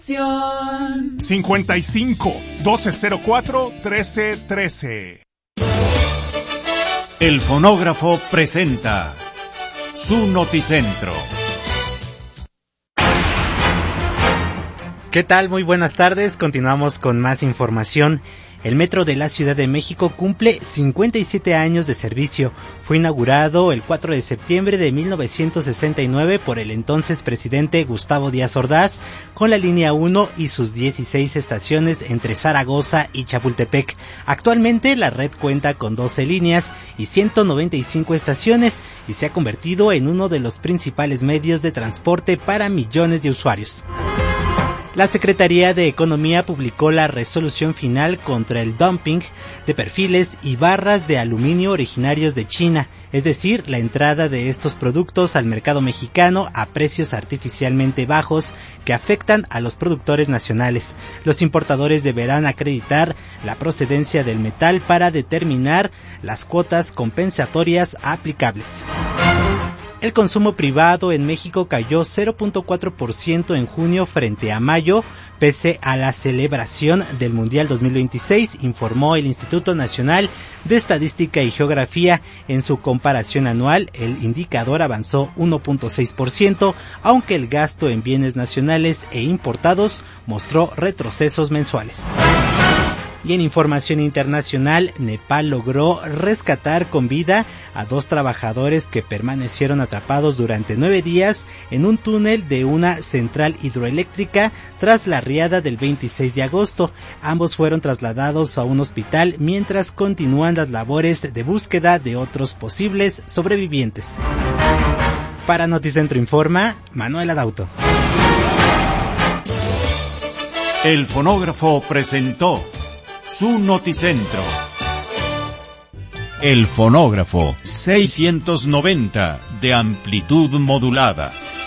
55 1204 1313. El Fonógrafo presenta su Noticentro. ¿Qué tal? Muy buenas tardes. Continuamos con más información. El Metro de la Ciudad de México cumple 57 años de servicio. Fue inaugurado el 4 de septiembre de 1969 por el entonces presidente Gustavo Díaz Ordaz, con la línea 1 y sus 16 estaciones entre Zaragoza y Chapultepec. Actualmente la red cuenta con 12 líneas y 195 estaciones y se ha convertido en uno de los principales medios de transporte para millones de usuarios. La Secretaría de Economía publicó la resolución final contra el dumping de perfiles y barras de aluminio originarios de China, es decir, la entrada de estos productos al mercado mexicano a precios artificialmente bajos que afectan a los productores nacionales. Los importadores deberán acreditar la procedencia del metal para determinar las cuotas compensatorias aplicables. El consumo privado en México cayó 0.4% en junio frente a mayo, pese a la celebración del Mundial 2026, informó el Instituto Nacional de Estadística y Geografía. En su comparación anual, el indicador avanzó 1.6%, aunque el gasto en bienes nacionales e importados mostró retrocesos mensuales. Y en información internacional, Nepal logró rescatar con vida a 2 trabajadores que permanecieron atrapados durante 9 días en un túnel de una central hidroeléctrica tras la riada del 26 de agosto. Ambos fueron trasladados a un hospital mientras continúan las labores de búsqueda de otros posibles sobrevivientes. Para Noticentro Informa, Manuel Adauto. El Fonógrafo presentó su Noticentro. El Fonógrafo 690 de amplitud modulada.